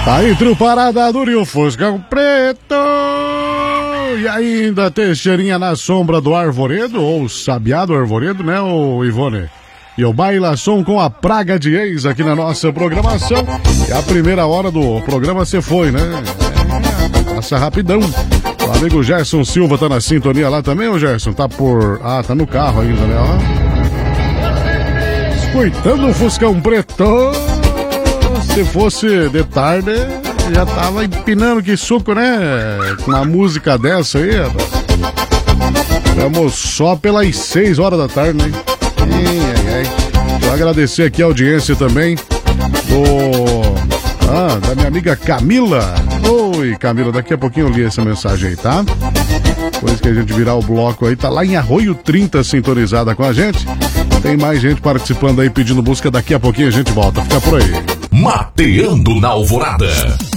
Tá entre o Parada Dura e o Fuscão Preto. E ainda Teixeirinha na sombra do Arvoredo, ou Sabiá do Arvoredo, né, ô Ivone? E o Bailação com a praga de ex aqui na nossa programação. E a primeira hora do programa você foi, né? Passa rapidão. O amigo Gerson Silva tá na sintonia lá também, ô Gerson? Tá por... Ah, tá no carro ainda, né? Ó. Escutando o Fuscão Preto. Se fosse de tarde, já tava empinando que suco, né? Com uma música dessa aí, rapaz. Estamos só pelas 6 horas da tarde, né? Vou agradecer aqui a audiência também da minha amiga Camila. Oi, Camila, daqui a pouquinho eu li essa mensagem aí, tá? Depois que a gente virar o bloco aí, tá lá em Arroio 30 sintonizada com a gente. Tem mais gente participando aí, pedindo música. Daqui a pouquinho a gente volta. Fica por aí. Mateando na Alvorada.